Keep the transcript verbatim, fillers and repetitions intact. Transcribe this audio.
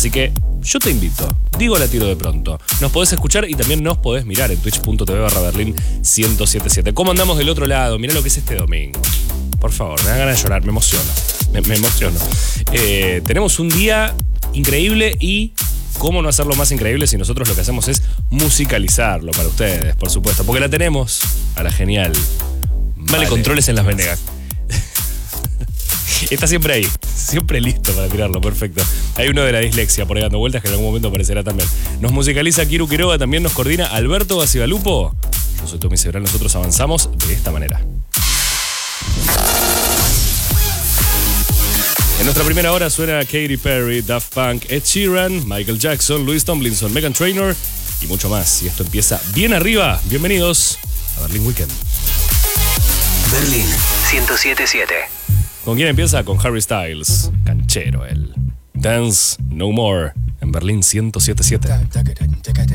Así que yo te invito, digo la tiro de pronto. Nos podés escuchar y también nos podés mirar en twitch.tv barra Berlín ciento setenta y siete. ¿Cómo andamos del otro lado? Mirá lo que es este domingo. Por favor, me da ganas de llorar, me emociono. Me, me emociono. Eh, tenemos un día increíble y cómo no hacerlo más increíble si nosotros lo que hacemos es musicalizarlo para ustedes, por supuesto. Porque la tenemos a la genial Vale, vale Controles en Las Venegas. Está siempre ahí, siempre listo para tirarlo, perfecto. Hay uno de la dislexia por ahí dando vueltas que en algún momento aparecerá también. Nos musicaliza Kiru Quiroga, también nos coordina Alberto Bacigalupo. Yo soy Tommy Sebral, nosotros avanzamos de esta manera. En nuestra primera hora suena Katy Perry, Daft Punk, Ed Sheeran, Michael Jackson, Louis Tomlinson, Meghan Trainor y mucho más. Y esto empieza bien arriba. Bienvenidos a Berlín Weekend. Berlín ciento setenta y siete. ¿Con quién empieza? Con Harry Styles. Canchero él. Dance No More en Berlín ciento setenta y siete.